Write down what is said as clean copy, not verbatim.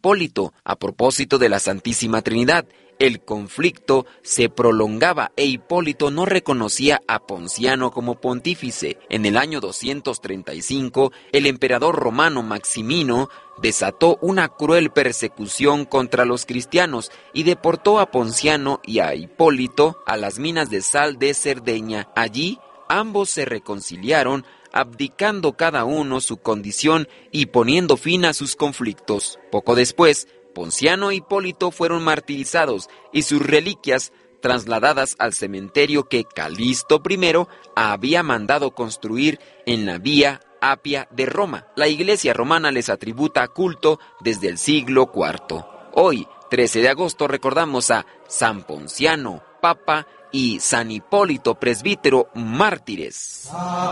Hipólito, a propósito de la Santísima Trinidad. El conflicto se prolongaba e Hipólito no reconocía a Ponciano como pontífice. En el año 235, el emperador romano Maximino desató una cruel persecución contra los cristianos y deportó a Ponciano y a Hipólito a las minas de sal de Cerdeña. Allí, ambos se reconciliaron, abdicando cada uno su condición y poniendo fin a sus conflictos. Poco después, Ponciano e Hipólito fueron martirizados y sus reliquias trasladadas al cementerio que Calixto I había mandado construir en la Vía Apia de Roma. La Iglesia romana les atributa culto desde el siglo IV. Hoy, 13 de agosto, recordamos a San Ponciano, Papa, y San Hipólito, presbítero, mártires.